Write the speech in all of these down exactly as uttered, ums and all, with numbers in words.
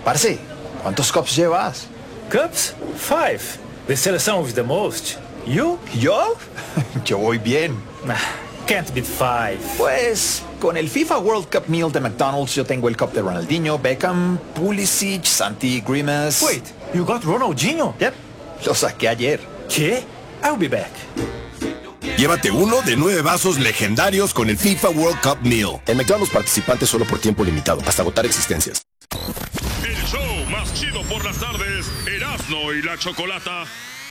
Parce, ¿cuántos cups llevas? Cups? Five. The seleção with the most. You? ¿Yo? Yo voy bien. Nah, can't beat five. Pues, con el FIFA World Cup Meal de McDonald's yo tengo el cup de Ronaldinho, Beckham, Pulisic, Santi Grimes. Wait, you got Ronaldinho? Yep, lo saqué ayer. ¿Qué? I'll be back. Llévate uno de nueve vasos legendarios con el FIFA World Cup Meal. En McDonald's participantes solo por tiempo limitado, hasta agotar existencias. El show más chido por las tardes, Erasmo y la Chocolata.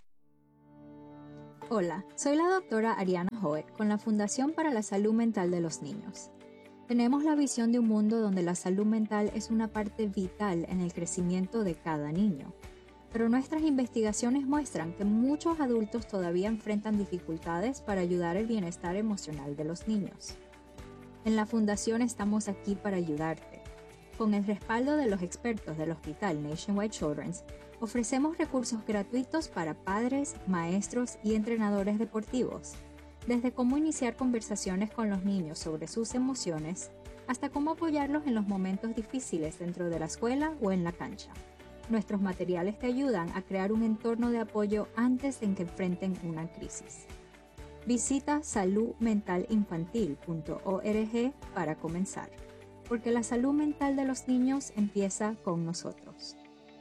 Hola, soy la doctora Ariana Hoek con la Fundación para la Salud Mental de los Niños. Tenemos la visión de un mundo donde la salud mental es una parte vital en el crecimiento de cada niño. Pero nuestras investigaciones muestran que muchos adultos todavía enfrentan dificultades para ayudar el bienestar emocional de los niños. En la Fundación estamos aquí para ayudarte. Con el respaldo de los expertos del Hospital Nationwide Children's, ofrecemos recursos gratuitos para padres, maestros y entrenadores deportivos, desde cómo iniciar conversaciones con los niños sobre sus emociones, hasta cómo apoyarlos en los momentos difíciles dentro de la escuela o en la cancha. Nuestros materiales te ayudan a crear un entorno de apoyo antes de que enfrenten una crisis. Visita salud mental infantil punto org para comenzar, porque la salud mental de los niños empieza con nosotros.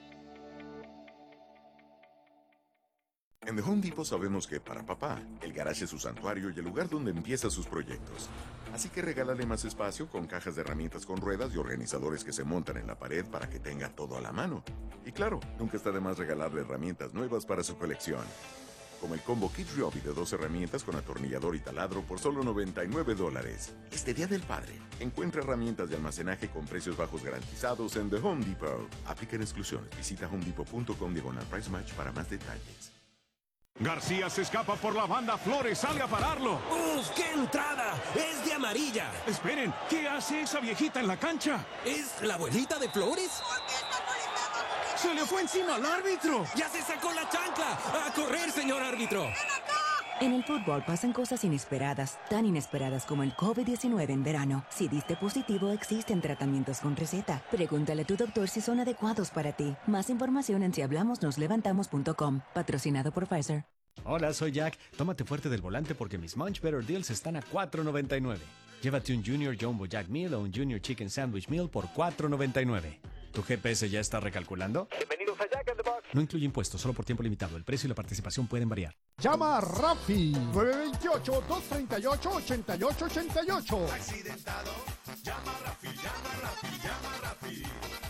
En The Home Depot sabemos que para papá, el garage es su santuario y el lugar donde empieza sus proyectos. Así que regálale más espacio con cajas de herramientas con ruedas y organizadores que se montan en la pared para que tenga todo a la mano. Y claro, nunca está de más regalarle herramientas nuevas para su colección. Como el combo Kid Ryobi de dos herramientas con atornillador y taladro por solo noventa y nueve dólares. Este Día del Padre, encuentra herramientas de almacenaje con precios bajos garantizados en The Home Depot. Aplican exclusiones. Visita homedepot punto com diagonal price match para más detalles. García se escapa por la banda, Flores sale a pararlo. ¡Uf, qué entrada! ¡Es de amarilla! Esperen, ¿qué hace esa viejita en la cancha? ¿Es la abuelita de Flores? ¡Se le fue encima al árbitro! ¡Ya se sacó la chancla! ¡A correr, señor árbitro! En el fútbol pasan cosas inesperadas, tan inesperadas como el COVID diecinueve en verano. Si diste positivo, existen tratamientos con receta. Pregúntale a tu doctor si son adecuados para ti. Más información en si hablamos nos levantamos punto com. Patrocinado por Pfizer. Hola, soy Jack. Tómate fuerte del volante porque mis Munch Better Deals están a cuatro noventa y nueve. Llévate un Junior Jumbo Jack Meal o un Junior Chicken Sandwich Meal por cuatro noventa y nueve. ¿Tu G P S ya está recalculando? Bienvenidos a Jack in the Box. No incluye impuestos, solo por tiempo limitado. El precio y la participación pueden variar. Llama a Rafi, nueve dos ocho, dos tres ocho, ocho ocho ocho ocho. Accidentado, llama a Rafi, llama a Rafi, llama a Rafi.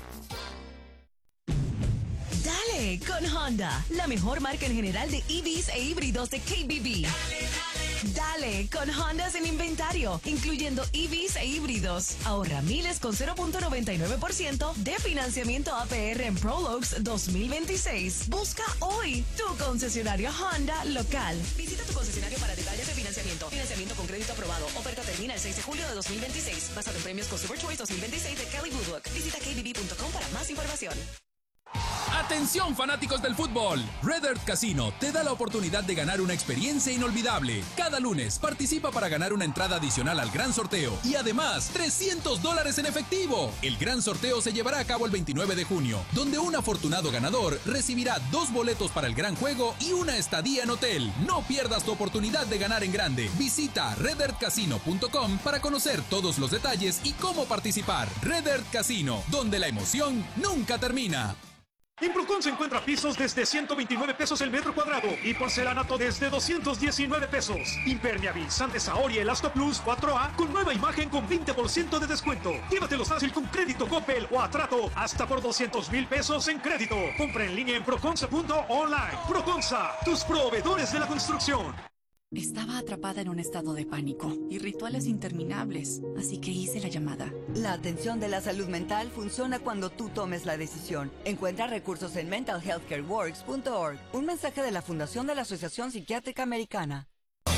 Dale con Honda, la mejor marca en general de E Vs e híbridos de K B B. Dale, dale. Dale con Honda sin inventario, incluyendo E Vs e híbridos. Ahorra miles con cero punto noventa y nueve por ciento de financiamiento A P R en Prologues dos mil veintiséis. Busca hoy tu concesionario Honda local. Visita tu concesionario para detalles de financiamiento. Financiamiento con crédito aprobado. Oferta termina el seis de julio de dos mil veintiséis. Basado en premios Consumer Choice dos mil veintiséis de Kelly Blue Book. Visita k b b punto com para más información. Atención fanáticos del fútbol, Red Earth Casino te da la oportunidad de ganar una experiencia inolvidable. Cada lunes participa para ganar una entrada adicional al gran sorteo y además trescientos dólares en efectivo. El gran sorteo se llevará a cabo el veintinueve de junio, donde un afortunado ganador recibirá dos boletos para el gran juego y una estadía en hotel. No pierdas tu oportunidad de ganar en grande. Visita red earth casino punto com para conocer todos los detalles y cómo participar. Red Earth Casino, donde la emoción nunca termina. En Procon se encuentra pisos desde ciento veintinueve pesos el metro cuadrado y porcelanato desde doscientos diecinueve pesos. Impermeabilizantes Saori Elasto Plus cuatro A con nueva imagen con veinte por ciento de descuento. Llévatelos fácil con crédito Coppel o a trato hasta por doscientos mil pesos en crédito. Compra en línea en proconsa punto online. Proconsa, tus proveedores de la construcción. Estaba atrapada en un estado de pánico y rituales interminables, así que hice la llamada. La atención de la salud mental funciona cuando tú tomes la decisión. Encuentra recursos en mental health care works punto org. Un mensaje de la Fundación de la Asociación Psiquiátrica Americana.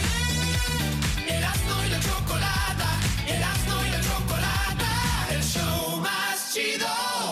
Erasmo y la Chocolata, Erasmo y la Chocolata, el show más chido.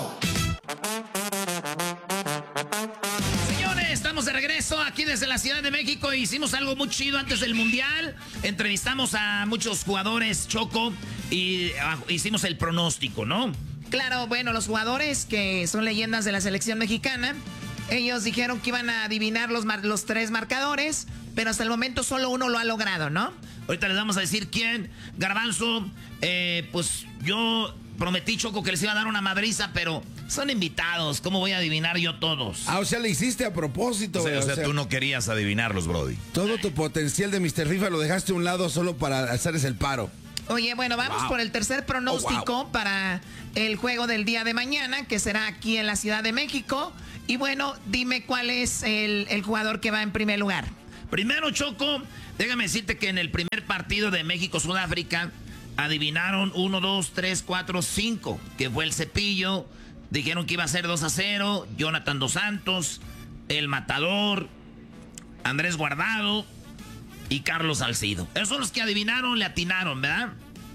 Estamos de regreso aquí desde la Ciudad de México. Hicimos algo muy chido antes del Mundial. Entrevistamos a muchos jugadores, Choco, y uh, hicimos el pronóstico, ¿no? Claro, bueno, los jugadores que son leyendas de la selección mexicana, ellos dijeron que iban a adivinar los, mar- los tres marcadores, pero hasta el momento solo uno lo ha logrado, ¿no? Ahorita les vamos a decir quién. Garbanzo, eh, pues yo prometí, Choco, que les iba a dar una madriza, pero son invitados. ¿Cómo voy a adivinar yo todos? Ah, o sea, le hiciste a propósito. O sea, güey, o sea, tú no querías adivinarlos, Brody. Todo tu potencial de mister FIFA lo dejaste a un lado solo para hacerles el paro. Oye, bueno, vamos Wow. por el tercer pronóstico Oh, wow. para el juego del día de mañana, que será aquí en la Ciudad de México. Y bueno, dime cuál es el, el jugador que va en primer lugar. Primero, Choco, déjame decirte que en el primer partido de México-Sudáfrica adivinaron uno, dos, tres, cuatro, cinco, que fue el Cepillo. Dijeron que iba a ser dos a cero, Jonathan Dos Santos, El Matador, Andrés Guardado y Carlos Salcido. Esos son los que adivinaron, le atinaron, ¿verdad?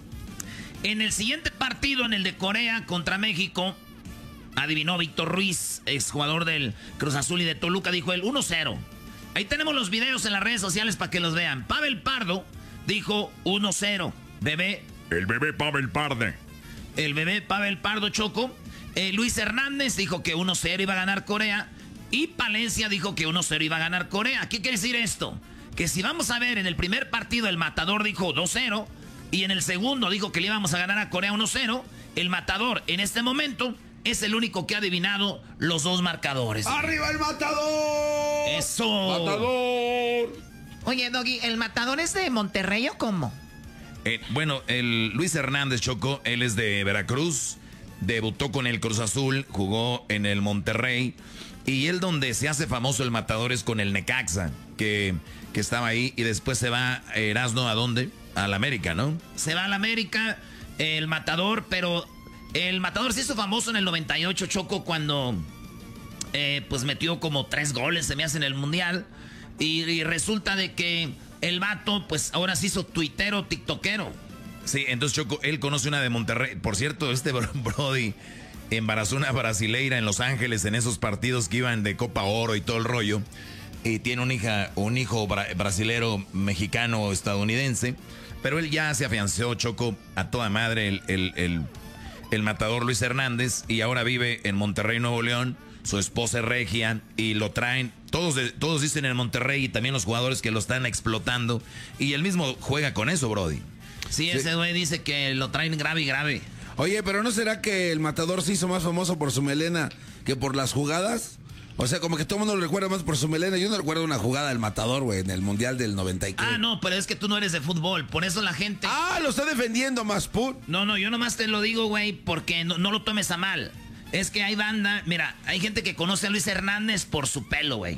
En el siguiente partido, en el de Corea contra México, adivinó Víctor Ruiz, exjugador del Cruz Azul y de Toluca, dijo el uno cero. Ahí tenemos los videos en las redes sociales para que los vean. Pavel Pardo dijo uno cero. Bebé. El bebé Pavel Pardo. El bebé Pavel Pardo, Choco. Eh, Luis Hernández dijo que uno cero iba a ganar Corea. Y Palencia dijo que uno cero iba a ganar Corea. ¿Qué quiere decir esto? Que si vamos a ver, en el primer partido el Matador dijo dos cero. Y en el segundo dijo que le íbamos a ganar a Corea uno cero. El Matador en este momento es el único que ha adivinado los dos marcadores. ¡Arriba el Matador! ¡Eso! ¡Matador! Oye, Doggy, ¿el Matador es de Monterrey o cómo? Eh, bueno, el Luis Hernández, Choco, él es de Veracruz, debutó con el Cruz Azul, jugó en el Monterrey, y él donde se hace famoso el Matador es con el Necaxa, que, que estaba ahí, y después se va Erasno, ¿a dónde? Al América, ¿no? Se va al América, el Matador, pero el Matador se hizo famoso en el noventa y ocho, Choco, cuando eh, pues metió como tres goles, se me hace, en el Mundial, y, y resulta de que el vato, pues ahora se hizo tuitero, tiktokero. Sí, entonces Choco, él conoce una de Monterrey. Por cierto, este Brody embarazó una brasileira en Los Ángeles en esos partidos que iban de Copa Oro y todo el rollo. Y tiene un, hija, un hijo bra brasilero, mexicano, estadounidense. Pero él ya se afianzó, Choco, a toda madre, el, el, el, el Matador Luis Hernández. Y ahora vive en Monterrey, Nuevo León. Su esposa es regia y lo traen. Todos, de, todos dicen en Monterrey, y también los jugadores que lo están explotando. Y él mismo juega con eso, Brody. Sí, ese güey dice que lo traen grave y grave. Oye, pero ¿no será que el Matador se hizo más famoso por su melena que por las jugadas? O sea, como que todo el mundo lo recuerda más por su melena. Yo no recuerdo una jugada del Matador, güey, en el Mundial del noventa y qué. Ah, no, pero es que tú no eres de fútbol. Por eso la gente... Ah, lo está defendiendo, más put. No, no, yo nomás te lo digo, güey, porque no, no lo tomes a mal. Es que hay banda... Mira, hay gente que conoce a Luis Hernández por su pelo, güey.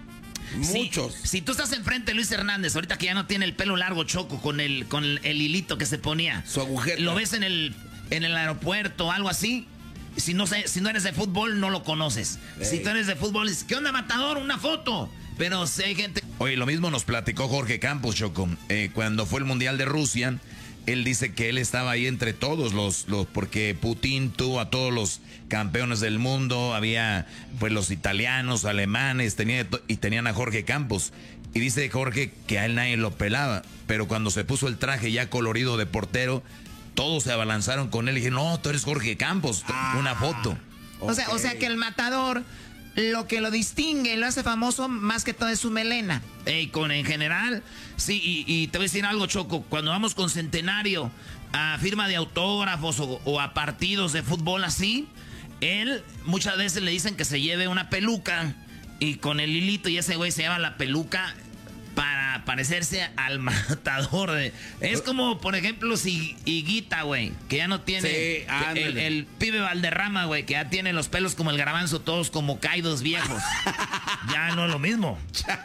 Muchos. Si, si tú estás enfrente de Luis Hernández, ahorita que ya no tiene el pelo largo, Choco, con el, con el hilito que se ponía. Su agujeta. Lo ves en el, en el aeropuerto o algo así. Si no, sé, si no eres de fútbol, no lo conoces. Ey. Si tú eres de fútbol, dices, ¿qué onda, Matador? Una foto. Pero si hay gente... Oye, lo mismo nos platicó Jorge Campos, Choco. Eh, cuando fue el Mundial de Rusia, él dice que él estaba ahí entre todos los, los... Porque Putin tuvo a todos los campeones del mundo. Había, pues, los italianos, alemanes, tenía, y tenían a Jorge Campos. Y dice Jorge que a él nadie lo pelaba. Pero cuando se puso el traje ya colorido de portero, todos se abalanzaron con él y dije, no, tú eres Jorge Campos, ah, una foto. Okay. O sea, o sea que el Matador, lo que lo distingue, lo hace famoso más que todo es su melena. Ey, con en general, sí, y, y te voy a decir algo, Choco, cuando vamos con Centenario a firma de autógrafos o, o a partidos de fútbol así, él muchas veces le dicen que se lleve una peluca y con el hilito, y ese güey se lleva la peluca para parecerse al Matador. De, es como, por ejemplo, si Higuita, güey, que ya no tiene... Sí, el, el pibe Valderrama, güey, que ya tiene los pelos como el Garbanzo, todos como caídos viejos. Ya no es lo mismo.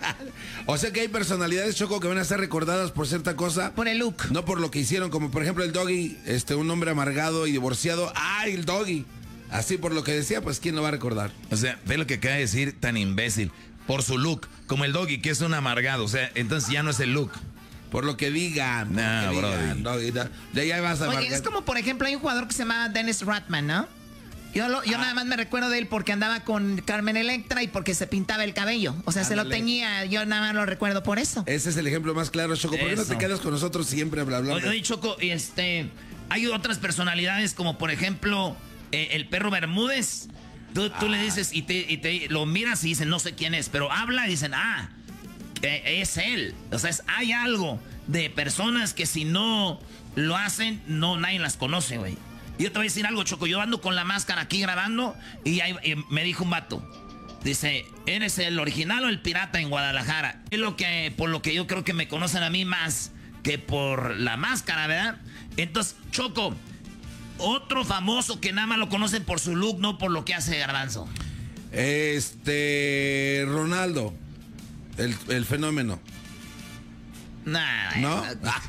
O sea que hay personalidades, Choco, que van a ser recordadas por cierta cosa. Por el look. No por lo que hicieron, como por ejemplo el Doggy, este, un hombre amargado y divorciado. ¡Ay, el Doggy! Así por lo que decía, pues ¿quién lo va a recordar? O sea, ve lo que acaba de decir, tan imbécil. Por su look, como el Doggy, que es un amargado. O sea, entonces ya no es el look. Por lo que digan. No, digan, Doggy. De ya vas a Oye, amargar. es como, por ejemplo, hay un jugador que se llama Dennis Rodman, ¿no? Yo, lo, yo ah. nada más me recuerdo de él porque andaba con Carmen Electra y porque se pintaba el cabello. O sea, Ándale. se lo teñía. Yo nada más lo recuerdo por eso. Ese es el ejemplo más claro, Choco. ¿Por qué no te quedas con nosotros siempre, bla, bla, bla? Oye, Choco, este, hay otras personalidades como, por ejemplo, eh, el perro Bermúdez. Tú, tú le dices y te, y te lo miras y dicen, no sé quién es, pero habla y dicen, ah, eh, es él. O sea, es, hay algo de personas que si no lo hacen, no, nadie las conoce, güey. Y yo te voy a decir algo, Choco. Yo ando con la máscara aquí grabando y, ahí, y me dijo un vato. Dice, ¿eres el original o el pirata en Guadalajara? Es lo que, por lo que yo creo que me conocen a mí más que por la máscara, ¿verdad? Entonces, Choco, otro famoso que nada más lo conocen por su look, no por lo que hace Garbanzo. Este... Ronaldo. El, el fenómeno. Nah, ¿No?